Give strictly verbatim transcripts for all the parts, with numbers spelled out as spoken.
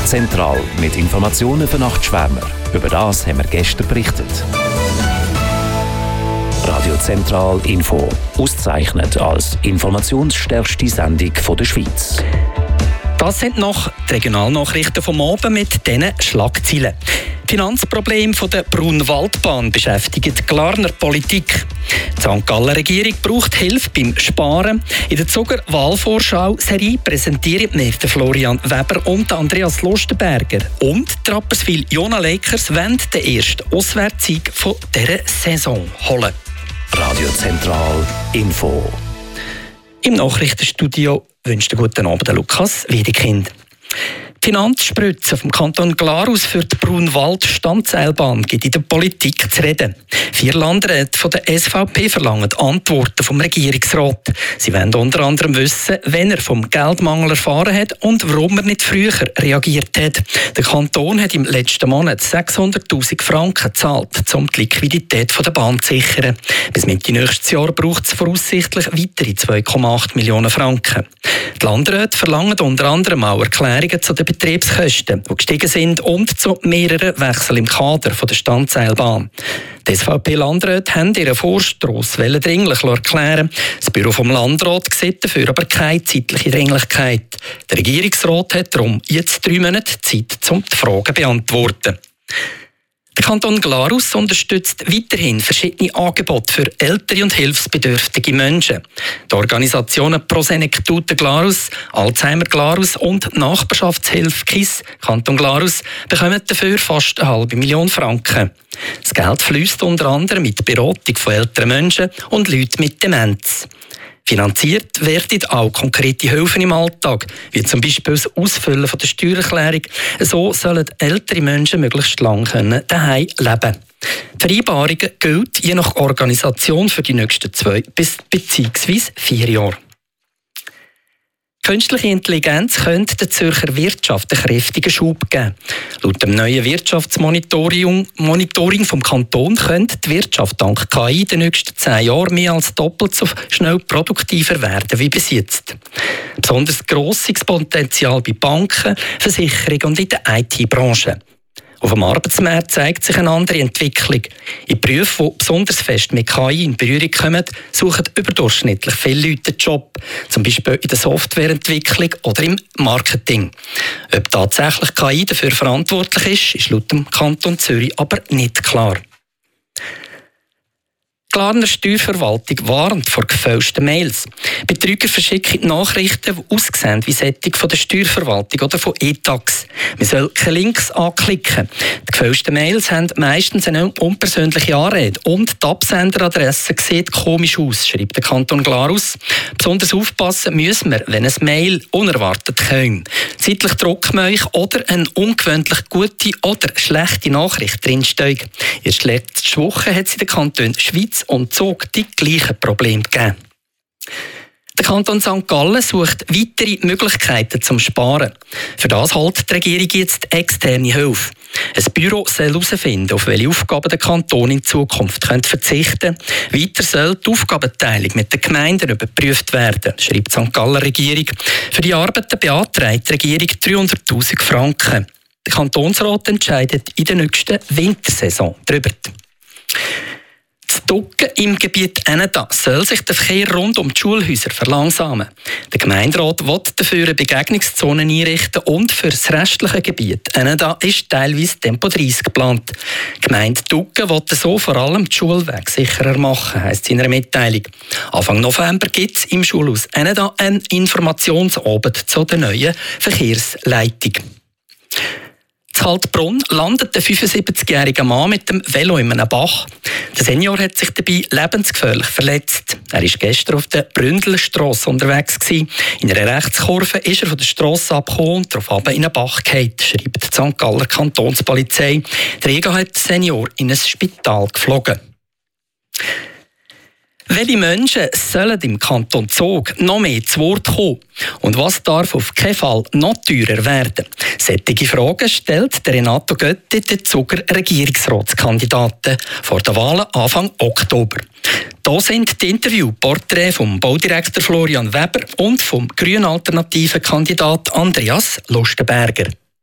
Zentral mit Informationen für Nachtschwärmer. Über das haben wir gestern berichtet. Radio Zentral Info, ausgezeichnet als informationsstärkste Sendung der Schweiz. Das sind noch die Regionalnachrichten vom Abend mit diesen Schlagzeilen. Die Finanzprobleme der Brunwaldbahn beschäftigen die Glarner Politik. Die Sankt Galler Regierung braucht Hilfe beim Sparen. In der Zuger Wahlvorschau-Serie präsentieren wir Florian Weber und Andreas Lustenberger. Und die Rapperswil Jona Lakers wollen den ersten Auswärtssieg dieser Saison holen. Radio Zentral Info. Im Nachrichtenstudio wünscht einen guten Abend Lukas Wiedekind. Die Finanzspritze vom Kanton Glarus für die Brunwald-Standseilbahn gibt in der Politik zu reden. Vier Landräte von der S V P verlangen Antworten vom Regierungsrat. Sie wollen unter anderem wissen, wenn er vom Geldmangel erfahren hat und warum er nicht früher reagiert hat. Der Kanton hat im letzten Monat sechshunderttausend Franken gezahlt, um die Liquidität der Bahn zu sichern. Bis Mitte nächstes Jahr braucht es voraussichtlich weitere zwei Komma acht Millionen Franken. Die Landräte verlangen unter anderem auch Erklärungen zu den Betriebskosten, die gestiegen sind, und zu mehreren Wechseln im Kader der Standseilbahn. Die S V P-Landräte haben ihren Vorstoss dringlich erklären. Das Büro vom Landrat sieht dafür aber keine zeitliche Dringlichkeit. Der Regierungsrat hat darum jetzt drei Monate Zeit, um die Fragen zu beantworten. Der Kanton Glarus unterstützt weiterhin verschiedene Angebote für ältere und hilfsbedürftige Menschen. Die Organisationen Pro Senectute Glarus, Alzheimer Glarus und Nachbarschaftshilfe K I S Kanton Glarus bekommen dafür fast eine halbe Million Franken. Das Geld fließt unter anderem mit der Beratung von älteren Menschen und Leuten mit Demenz. Finanziert werden auch konkrete Hilfen im Alltag, wie zum Beispiel das Ausfüllen der Steuererklärung. So sollen ältere Menschen möglichst lange daheim leben können. Die Vereinbarung gilt je nach Organisation für die nächsten zwei bis beziehungsweise vier Jahre. Künstliche Intelligenz könnte der Zürcher Wirtschaft einen kräftigen Schub geben. Laut dem neuen Wirtschaftsmonitoring Monitoring vom Kanton könnte die Wirtschaft dank K I in den nächsten zehn Jahren mehr als doppelt so schnell produktiver werden wie bis jetzt. Besonders grosses Potenzial bei Banken, Versicherungen und in der I T-Branche. Auf dem Arbeitsmarkt zeigt sich eine andere Entwicklung. In Berufen, die besonders fest mit K I in Berührung kommen, suchen überdurchschnittlich viele Leute einen Job. Zum Beispiel in der Softwareentwicklung oder im Marketing. Ob tatsächlich K I dafür verantwortlich ist, ist laut dem Kanton Zürich aber nicht klar. Die Glarner Steuerverwaltung warnt vor gefälschten Mails. Betrüger verschicken Nachrichten, die aussehen wie solche von der Steuerverwaltung oder von E-Tax. Man soll keine Links anklicken. Die gefälschten Mails haben meistens eine unpersönliche Anrede und die Absenderadresse sieht komisch aus, schreibt der Kanton Glarus. Besonders aufpassen müssen wir, wenn ein Mail unerwartet kommt. Zeitlich drücken wir euch oder eine ungewöhnlich gute oder schlechte Nachricht drinsteht. Erst letzte Woche hat es in den Kantonen Schweiz und Zug die gleichen Probleme gegeben. Der Kanton Sankt Gallen sucht weitere Möglichkeiten zum Sparen. Für das holt die Regierung jetzt externe Hilfe. Ein Büro soll herausfinden, auf welche Aufgaben der Kanton in Zukunft verzichten könnte. Weiter soll die Aufgabenteilung mit den Gemeinden überprüft werden, schreibt die Sankt Galler Regierung. Für die Arbeiten beantragt die Regierung dreihunderttausend Franken. Der Kantonsrat entscheidet in der nächsten Wintersaison darüber. Ducken im Gebiet Eneda soll sich der Verkehr rund um die Schulhäuser verlangsamen. Der Gemeinderat will dafür eine Begegnungszone einrichten und für das restliche Gebiet Eneda ist teilweise Tempo dreißig geplant. Die Gemeinde Ducken will so vor allem die Schulwege sicherer machen, heisst es in einer Mitteilung. Anfang November gibt es im Schulhaus Eneda einen Informationsabend zu der neuen Verkehrsleitung. In Kaltbrunn landet der fünfundsiebzigjährige Mann mit dem Velo in einem Bach. Der Senior hat sich dabei lebensgefährlich verletzt. Er war gestern auf der Bründelstrasse unterwegs gewesen. In einer Rechtskurve ist er von der Strasse abgekommen und darauf in einen Bach gefallen, schreibt die Sankt Galler Kantonspolizei. Der Jäger hat den Senior in ein Spital geflogen. Welche Menschen sollen im Kanton Zug noch mehr zu Wort kommen? Und was darf auf keinen Fall noch teurer werden? Solche Fragen stellt Renato Götti, der Zuger Regierungsratskandidaten, vor den Wahlen Anfang Oktober. Hier sind die Interviewporträts vom Baudirektor Florian Weber und vom grünen alternativen Kandidat Andreas Lustenberger.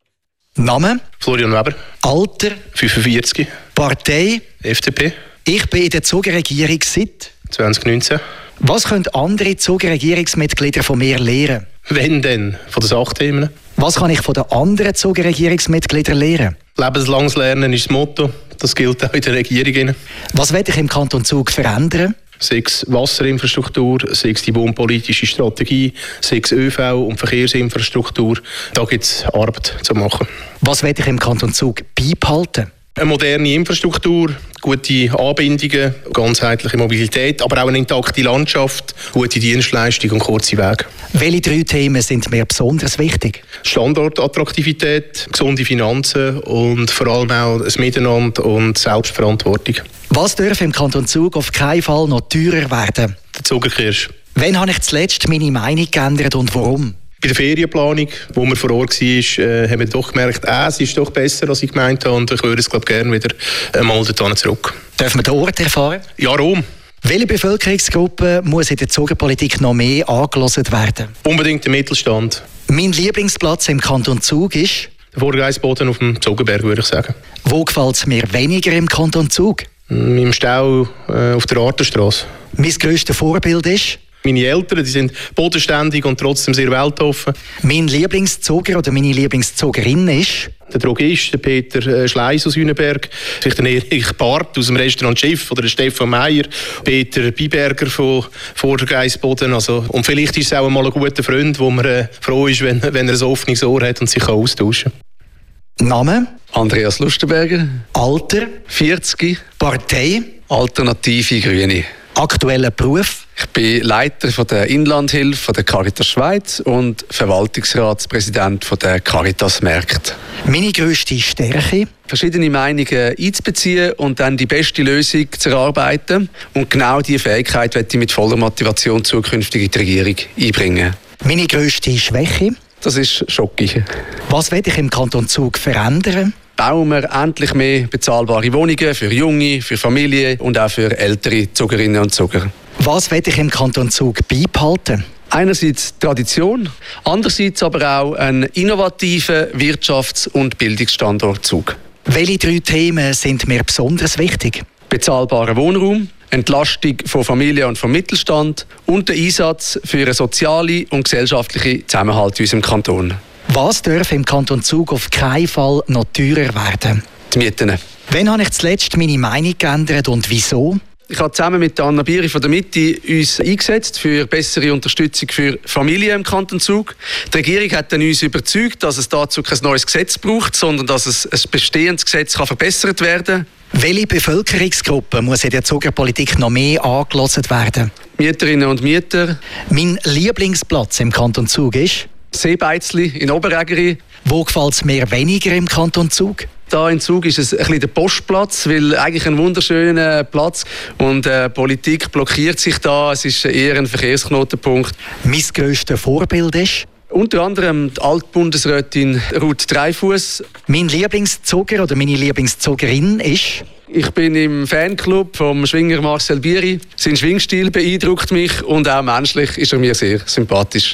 Name? Florian Weber. Alter? fünfundvierzig. Partei? F D P. Ich bin in der Zuger-Regierung seit zwanzig neunzehn. Was können andere Zuger-Regierungsmitglieder von mir lernen? Wenn denn? Von den Sachthemen. Was kann ich von den anderen Zuger-Regierungsmitgliedern lernen? Lebenslanges Lernen ist das Motto. Das gilt auch in der Regierung. Was werde ich im Kanton Zug verändern? Sei es Wasserinfrastruktur, sei es die wohnpolitische Strategie, sei es ÖV und Verkehrsinfrastruktur. Da gibt es Arbeit zu machen. Was werde ich im Kanton Zug beibehalten? Eine moderne Infrastruktur, gute Anbindungen, ganzheitliche Mobilität, aber auch eine intakte Landschaft, gute Dienstleistung und kurze Wege. Welche drei Themen sind mir besonders wichtig? Standortattraktivität, gesunde Finanzen und vor allem auch das Miteinander und Selbstverantwortung. Was darf im Kanton Zug auf keinen Fall noch teurer werden? Der Zuckerkirsch. Wann habe ich zuletzt meine Meinung geändert und warum? Bei der Ferienplanung, wo man vor Ort war, äh, haben wir doch gemerkt, äh, es ist doch besser, als ich gemeint habe. Und ich würde es glaub, gerne wieder einmal dorthin zurück. Dürfen wir den Ort erfahren? Ja, Rom. Welche Bevölkerungsgruppe muss in der Zugerpolitik noch mehr angehört werden? Unbedingt der Mittelstand. Mein Lieblingsplatz im Kanton Zug ist? Der Vorgeisboden auf dem Zogenberg, würde ich sagen. Wo gefällt es mir weniger im Kanton Zug? Im Stau äh, auf der Artenstrasse. Mein grösstes Vorbild ist? Meine Eltern, die sind bodenständig und trotzdem sehr weltoffen. Mein Lieblingszuger oder meine Lieblingszugerin ist? Der Drogist, der Peter Schleiss aus Hüneberg, vielleicht der Erich Barth aus dem Restaurant Schiff oder der Stefan Meyer, Peter Biberger von Vordergeisboden. Also, und vielleicht ist es auch einmal ein guter Freund, wo man äh, froh ist, wenn, wenn er ein offenes Ohr hat und sich kann austauschen kann. Name? Andreas Lustenberger. Alter? vierzig. Partei? Alternative Grüne. Aktueller Beruf? Ich bin Leiter von der Inlandhilfe von der Caritas Schweiz und Verwaltungsratspräsident von der Caritas Märkte. Meine grösste Stärke? Verschiedene Meinungen einzubeziehen und dann die beste Lösung zu erarbeiten. Und genau diese Fähigkeit werde ich mit voller Motivation zukünftig in die Regierung einbringen. Meine grösste Schwäche? Das ist Schocki. Was werde ich im Kanton Zug verändern? Bauen wir endlich mehr bezahlbare Wohnungen für Junge, für Familien und auch für ältere Zugerinnen und Zuger. Was werde ich im Kanton Zug beibehalten? Einerseits Tradition, andererseits aber auch einen innovativen Wirtschafts- und Bildungsstandort Zug. Welche drei Themen sind mir besonders wichtig? Bezahlbarer Wohnraum, Entlastung von Familien und vom Mittelstand und der Einsatz für einen sozialen und gesellschaftlichen Zusammenhalt in unserem Kanton. Was darf im Kanton Zug auf keinen Fall noch teurer werden? Die Mieten. Wann habe ich zuletzt meine Meinung geändert und wieso? Ich habe zusammen mit Anna Bieri von der Mitte uns eingesetzt für bessere Unterstützung für Familien im Kanton Zug. Die Regierung hat dann uns überzeugt, dass es dazu kein neues Gesetz braucht, sondern dass es ein bestehendes Gesetz kann verbessert werden kann. Welche Bevölkerungsgruppe muss in der Zugerpolitik noch mehr angehört werden? Mieterinnen und Mieter. Mein Lieblingsplatz im Kanton Zug ist? Seebeizli in Oberägeri. Wo gefällt es mir weniger im Kanton Zug? Da in Zug ist es ein bisschen der Postplatz, weil eigentlich ein wunderschöner Platz und äh, Politik blockiert sich da. Es ist eher ein Verkehrsknotenpunkt. Mein grösstes Vorbild ist? Unter anderem die Altbundesrätin Ruth Dreifuss. Mein Lieblingszuger oder meine Lieblingszugerin ist? Ich bin im Fanclub vom Schwinger Marcel Bieri. Sein Schwingstil beeindruckt mich und auch menschlich ist er mir sehr sympathisch.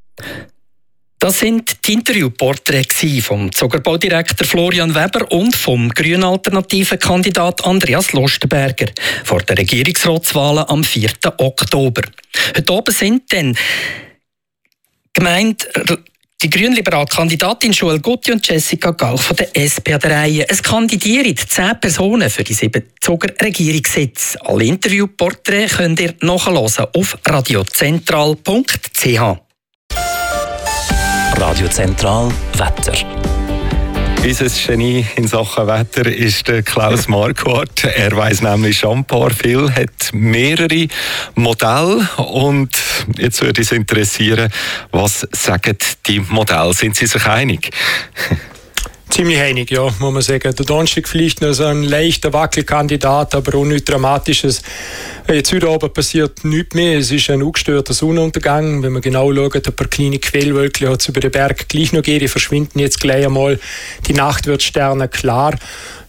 Das sind die Interviewporträts vom Zuckerbaudirektor Florian Weber und vom grünen-alternativen Kandidat Andreas Lustenberger vor den Regierungsratswahlen am vierten Oktober. Heute Abend sind dann gemeint die grünliberale Kandidatin Joel Gutti und Jessica Gauch von der S P an der Reihe. Es kandidieren zehn Personen für die sieben Zuger-Regierungssitze. Alle Interviewporträts könnt ihr nachhören auf radiozentral punkt c h. Radio Zentral Wetter. Unser Genie in Sachen Wetter ist der Klaus Marquardt. Er weiss nämlich schon ein paar viel, hat mehrere Modelle und jetzt würde es interessieren, was sagen die Modelle? Sind Sie sich einig? Ziemlich einig, ja, muss man sagen. Der Donnerstag vielleicht noch so ein leichter Wackelkandidat, aber auch nichts Dramatisches. Jetzt heute Abend passiert nichts mehr. Es ist ein ungestörter Sonnenuntergang. Wenn man genau schaut, ein paar kleine Quellwölkchen hat es über den Berg gleich noch gegeben. Die verschwinden jetzt gleich einmal. Die Nacht wird sternenklar.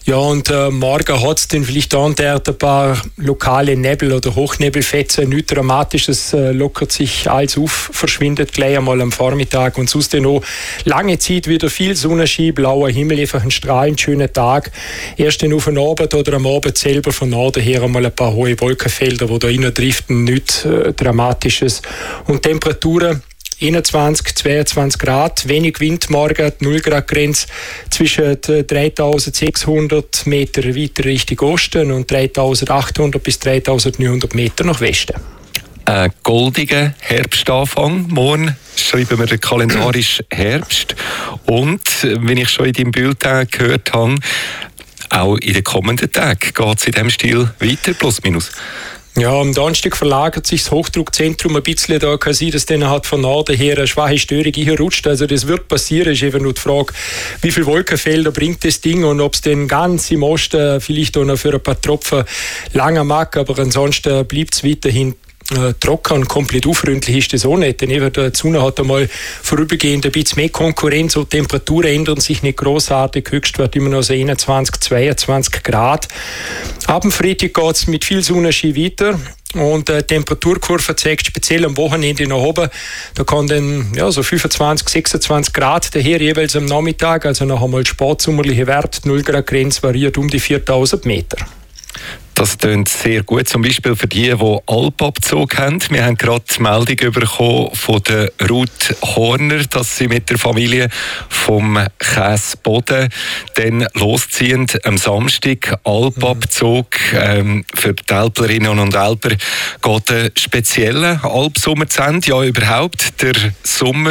Ja, und äh, morgen hat es dann vielleicht da und dort ein paar lokale Nebel- oder Hochnebelfetzen. Nichts Dramatisches, äh, lockert sich alles auf, verschwindet gleich einmal am Vormittag und sonst noch lange Zeit wieder viel Sonnenschein, blauer Himmel, einfach ein strahlend schöner Tag. Erst dann auf den Abend oder am Abend selber von Norden her einmal ein paar hohe Wolkenfelder, die da rein driften, nichts äh, Dramatisches. Und Temperaturen einundzwanzig, zweiundzwanzig Grad, wenig Wind morgen, die null Grad Grenze zwischen dreitausendsechshundert Meter weiter Richtung Osten und dreitausendachthundert bis dreitausendneunhundert Meter nach Westen. Ein goldiger Herbstanfang. Morgen schreiben wir den kalendarisch Herbst. Und, wenn ich schon in deinem Bulletin gehört habe, auch in den kommenden Tagen geht es in diesem Stil weiter, plus minus. Ja, am Donnerstag verlagert sich das Hochdruckzentrum ein bisschen. Da kann sein, dass dann halt von Norden her eine schwache Störung einrutscht. Also das wird passieren. Es ist eben nur die Frage, wie viele Wolkenfelder bringt das Ding und ob es dann ganz im Osten vielleicht auch noch für ein paar Tropfen länger mag. Aber ansonsten bleibt es weiterhin Äh, trocken und komplett unfreundlich ist das auch nicht. Denn eben die Sonne hat einmal vorübergehend ein bisschen mehr Konkurrenz und die Temperaturen ändern sich nicht großartig. Höchstwert immer noch so einundzwanzig, zweiundzwanzig Grad. Ab dem Freitag geht es mit viel Sonnenschein weiter. Und die Temperaturkurve zeigt speziell am Wochenende nach oben. Da kann dann ja, so fünfundzwanzig, sechsundzwanzig Grad daher jeweils am Nachmittag. Also noch einmal spatsommerliche Wert. null Grad Grenze variiert um die viertausend Meter. Das klingt sehr gut, zum Beispiel für die, die Alpabzug haben. Wir haben gerade die Meldung bekommen von der Ruth Horner, dass sie mit der Familie vom Käsboden dann losziehen am Samstag. Alpabzug ähm, für die Älplerinnen und Älpler geht ein spezieller Alpsommer zu Ende. Ja, überhaupt, der Sommer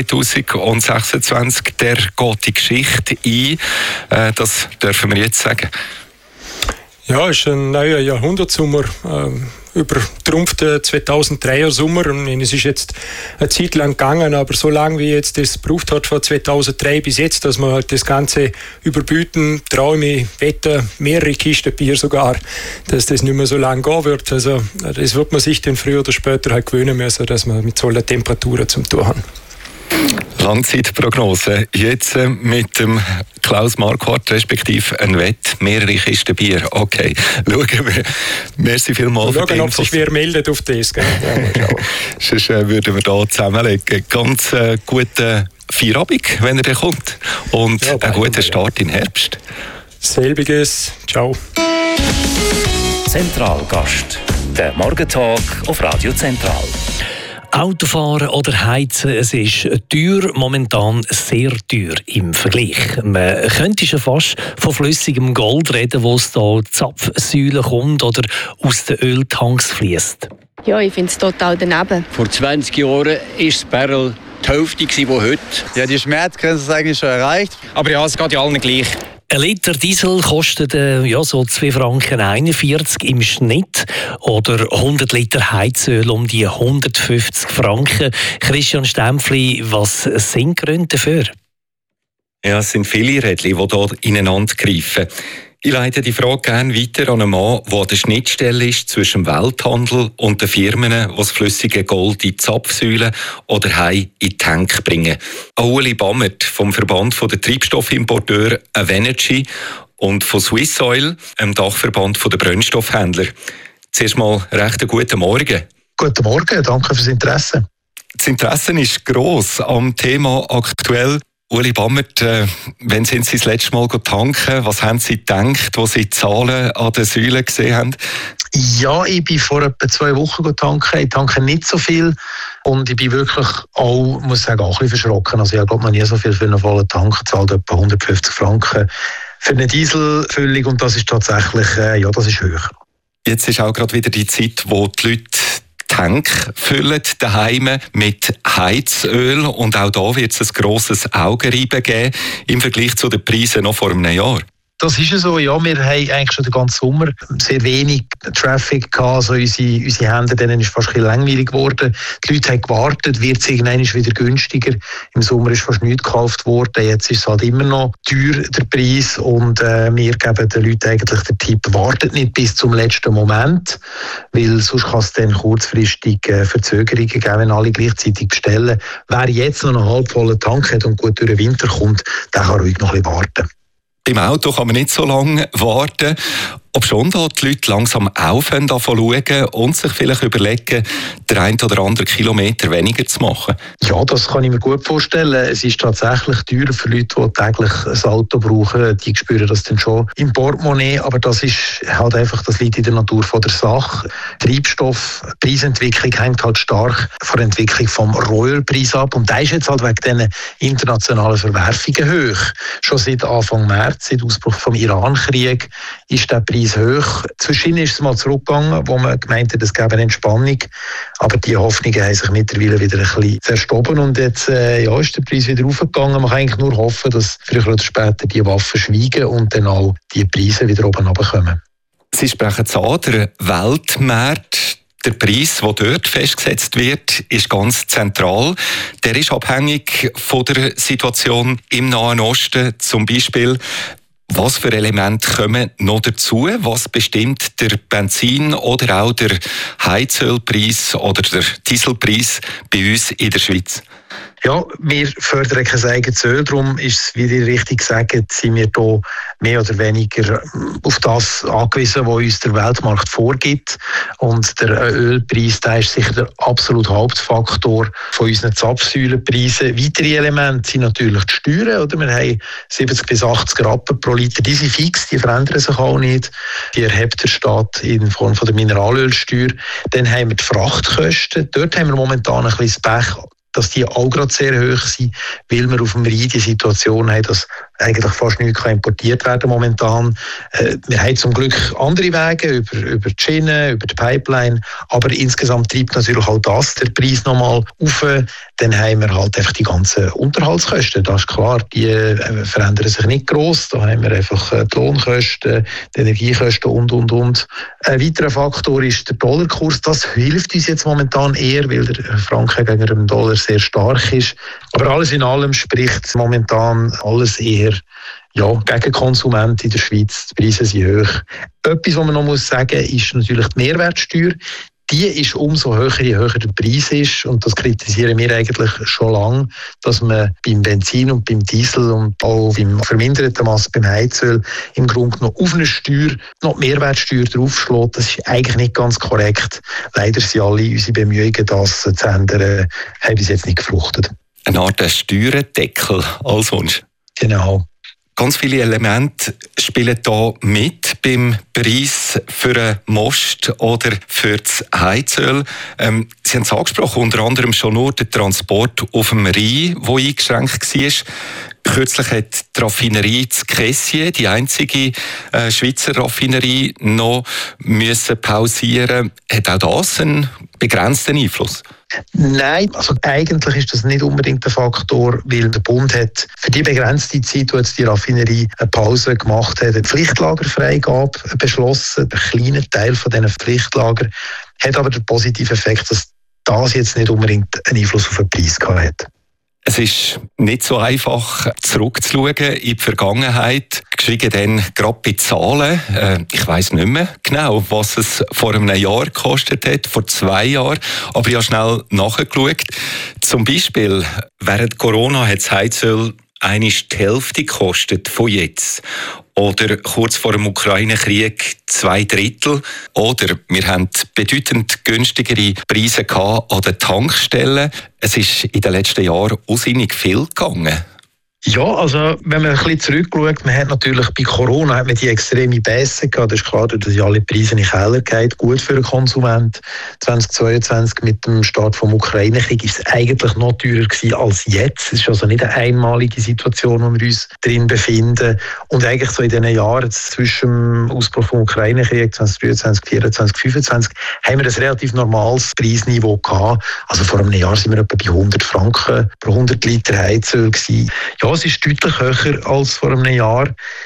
zweitausendsechsundzwanzig, der geht die Geschichte ein. Äh, das dürfen wir jetzt sagen. Ja, es ist ein neuer Jahrhundertsommer, äh, übertrumpft der zweitausenddreier Sommer. Und es ist jetzt eine Zeit lang gegangen, aber so lange wie jetzt das gebraucht hat von zweitausenddrei bis jetzt, dass man halt das Ganze überbieten, Träume, Wetter, mehrere Kisten Bier sogar, dass das nicht mehr so lange gehen wird. Also das wird man sich dann früher oder später halt gewöhnen müssen, dass man mit solchen Temperaturen zum tun hat. Langzeitprognose. Jetzt äh, mit dem Klaus Marquardt, respektive ein Wett, mehrere Kisten Bier. Okay, schauen wir. Merci vielmals. Schauen, ob sich wer meldet auf das. Ja, sonst äh, würden wir hier zusammenlegen. Ganz äh, guten Feierabend, wenn er dann kommt. Und ja, einen guten Start im Herbst. Selbiges. Ciao. Zentralgast. Der Morgentalk auf Radio Zentral. Autofahren oder heizen, es ist teuer, momentan sehr teuer im Vergleich. Man könnte schon fast von flüssigem Gold reden, wo es da Zapfsäulen kommt oder aus den Öltanks fließt. Ja, ich finde es total daneben. Vor zwanzig Jahren war das Barrel die Hälfte von heute. Ja, die Schmerzgrenze ist eigentlich schon erreicht. Aber ja, es geht ja allen gleich. Ein Liter Diesel kostet äh, ja, so zwei Franken einundvierzig im Schnitt oder hundert Liter Heizöl um die hundertfünfzig Franken. Christian Stempfli, was sind Gründe dafür? Ja, es sind viele Rädchen, die hier ineinander greifen. Ich leite die Frage gerne weiter an einen Mann, der an der Schnittstelle ist zwischen dem Welthandel und den Firmen, die das flüssige Gold in die Zapfsäulen oder heim in die Tank bringen. Ueli Bammert vom Verband der Treibstoffimporteure Avenergy und von Swiss Oil, einem Dachverband der Brennstoffhändler. Zuerst mal recht guten Morgen. Guten Morgen, danke fürs Interesse. Das Interesse ist gross am Thema aktuell. Ueli Bammert, äh, wenn sind Sie das letzte Mal tanken? Was haben Sie gedacht, als Sie die Zahlen an den Säulen gesehen haben? Ja, ich bin vor etwa zwei Wochen tanken. Ich tanke nicht so viel und ich bin wirklich auch, muss sagen, auch ein bisschen verschrocken. Also ich habe noch nie so viel für einen vollen Tank gezahlt, etwa hundertfünfzig Franken für eine Dieselfüllung und das ist tatsächlich, äh, ja, das ist höher. Jetzt ist auch gerade wieder die Zeit, wo die Leute Tank füllen daheim mit Heizöl und auch da wird es ein grosses Augenreiben geben im Vergleich zu den Preisen noch vor einem Jahr. Das ist ja so, ja, wir haben eigentlich schon den ganzen Sommer sehr wenig Traffic gehabt, also unsere, unsere Hände, denen ist fast ein bisschen langweilig geworden. Die Leute haben gewartet, wird es irgendwann wieder günstiger. Im Sommer ist fast nichts gekauft worden, jetzt ist es halt immer noch teuer, der Preis, und äh, wir geben den Leuten eigentlich den Tipp, wartet nicht bis zum letzten Moment, weil sonst kann es dann kurzfristig äh, Verzögerungen geben, wenn alle gleichzeitig bestellen. Wer jetzt noch einen halbvollen Tank hat und gut durch den Winter kommt, der kann ruhig noch ein bisschen warten. Beim Auto kann man nicht so lange warten. Ob schon da die Leute langsam aufhören, davon schauen und sich vielleicht überlegen, den einen oder anderen Kilometer weniger zu machen? Ja, das kann ich mir gut vorstellen. Es ist tatsächlich teurer für Leute, die täglich ein Auto brauchen. Die spüren das dann schon im Portemonnaie. Aber das ist halt einfach, das liegt in der Natur von der Sache. Treibstoff, Preisentwicklung hängt halt stark von der Entwicklung vom Rohölpreis ab. Und der ist jetzt halt wegen diesen internationalen Verwerfungen hoch. Schon seit Anfang März, seit Ausbruch vom Iran-Krieg, ist der Preis hoch. Zwischen ist es mal zurückgegangen, wo man gemeint hat, es gäbe eine Entspannung. Aber die Hoffnungen haben sich mittlerweile wieder ein bisschen zerstoben und jetzt äh, ja, ist der Preis wieder aufgegangen. Man kann eigentlich nur hoffen, dass früher oder später die Waffen schweigen und dann auch die Preise wieder oben runterkommen. Sie sprechen es an, der Weltmarkt. Der Preis, der dort festgesetzt wird, ist ganz zentral. Der ist abhängig von der Situation im Nahen Osten. Zum Beispiel, was für Elemente kommen noch dazu? Was bestimmt der Benzin- oder auch der Heizölpreis oder der Dieselpreis bei uns in der Schweiz? Ja, wir fördern kein eigenes Öl, darum ist es, wie ihr richtig sagt, sind wir hier mehr oder weniger auf das angewiesen, was uns der Weltmarkt vorgibt. Und der Ölpreis, der ist sicher der absolute Hauptfaktor von unseren Zapfsäulenpreisen. Weitere Elemente sind natürlich die Steuern. Oder? Wir haben siebzig bis achtzig Rappen pro Liter, die sind fix, die verändern sich auch nicht. Die erhebt der Staat in Form von der Mineralölsteuer. Dann haben wir die Frachtkosten. Dort haben wir momentan ein bisschen das Pech, dass die auch gerade sehr hoch sind, weil wir auf dem Rhein die Situation haben, dass eigentlich fast nichts importiert werden momentan. Äh, wir haben zum Glück andere Wege über, über die Schiene, über die Pipeline, aber insgesamt treibt natürlich auch das der Preis nochmal auf. Dann haben wir halt einfach die ganzen Unterhaltskosten. Das ist klar, die äh, verändern sich nicht gross. Da haben wir einfach äh, die Lohnkosten, die Energiekosten und, und, und. Ein weiterer Faktor ist der Dollarkurs. Das hilft uns jetzt momentan eher, weil der Franken gegenüber dem Dollar sehr stark ist. Aber alles in allem spricht momentan alles eher ja, gegen Konsumenten in der Schweiz. Die Preise sind hoch. Etwas, was man noch muss sagen muss, ist natürlich die Mehrwertsteuer. Die ist umso höher, je höher der Preis ist. Und das kritisieren wir eigentlich schon lange, dass man beim Benzin und beim Diesel und auch beim verminderten Maß beim Heizöl im Grunde noch auf eine Steuer, noch die Mehrwertsteuer draufschlägt. Das ist eigentlich nicht ganz korrekt. Leider sind alle unsere Bemühungen, das zu ändern, haben bis jetzt nicht gefruchtet. Eine Art Steuerdeckel als Wunsch. Genau. Ganz viele Elemente spielen hier mit beim Preis für einen Most oder für das Heizöl. Ähm, Sie haben es angesprochen, unter anderem schon nur der Transport auf dem Rhein, der eingeschränkt war. Kürzlich hat die Raffinerie zu Kessier, die einzige äh, Schweizer Raffinerie, noch müssen pausieren. Hat auch das einen begrenzten Einfluss? Nein, also eigentlich ist das nicht unbedingt der Faktor, weil der Bund hat für die begrenzte Zeit, wo jetzt die Raffinerie eine Pause gemacht hat, eine Pflichtlagerfreigabe beschlossen. Der kleine Teil von diesen Pflichtlager hat aber den positiven Effekt, dass das jetzt nicht unbedingt einen Einfluss auf den Preis gehabt hat. Es ist nicht so einfach zurückzuschauen in die Vergangenheit, geschwiegen dann gerade bei Zahlen. Äh, ich weiss nicht mehr genau, was es vor einem Jahr gekostet hat, vor zwei Jahren, aber ich habe schnell nachgeschaut. Zum Beispiel, während Corona hat das Heizöl einmal die Hälfte gekostet von jetzt. Oder kurz vor dem Ukraine-Krieg zwei Drittel. Oder wir haben bedeutend günstigere Preise gehabt an den Tankstellen. Es ist in den letzten Jahren unsinnig viel gegangen. Ja, also wenn man ein bisschen zurückschaut, man hat natürlich bei Corona hat man die extreme Bässe gehabt. Das ist klar, dass alle Preise in den Keller gehen. Gut für den Konsument. zweitausendzweiundzwanzig mit dem Start vom Ukraine-Krieg ist es eigentlich noch teurer gewesen als jetzt. Es ist also nicht eine einmalige Situation, in der wir uns drin befinden. Und eigentlich so in diesen Jahren zwischen dem Ausbruch vom Ukraine-Krieg zweitausenddreiundzwanzig, vierundzwanzig, fünfundzwanzig haben wir ein relativ normales Preisniveau gehabt. Also vor einem Jahr sind wir etwa bei hundert Franken pro hundert Liter Heizöl gewesen. Ja, es ist deutlich höher als vor einem Jahr.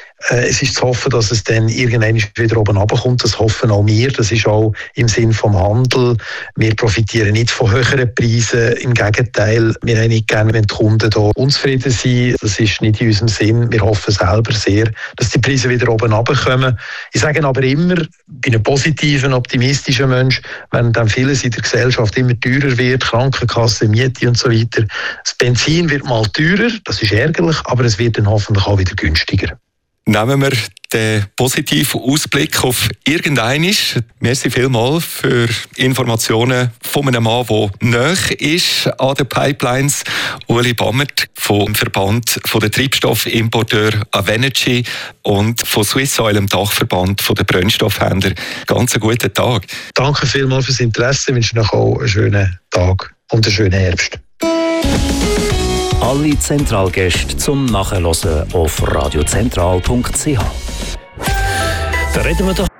Es ist zu hoffen, dass es dann irgendwann wieder oben runterkommt. Das hoffen auch wir. Das ist auch im Sinn vom Handel. Wir profitieren nicht von höheren Preisen. Im Gegenteil, wir haben nicht gerne, wenn die Kunden hier unzufrieden sind. Das ist nicht in unserem Sinn. Wir hoffen selber sehr, dass die Preise wieder oben runterkommen. Ich sage aber immer, ich bin ein positiver, optimistischer Mensch, wenn dann vieles in der Gesellschaft immer teurer wird, Krankenkasse, Miete und so weiter. Das Benzin wird mal teurer, das ist ärgerlich, aber es wird dann hoffentlich auch wieder günstiger. nehmen wir den positiven Ausblick auf irgendeines. Merci vielmals für Informationen von einem Mann, der nahe ist an den Pipelines. Uli Bammert vom Verband der Treibstoffimporteur Avenergy und von Swiss Oil, dem Dachverband der Brennstoffhändler. Ganz einen guten Tag. Danke vielmals fürs Interesse. Ich wünsche euch auch einen schönen Tag und einen schönen Herbst. Alle Zentralgäste zum Nachhören auf radiozentral punkt c h. Da reden wir doch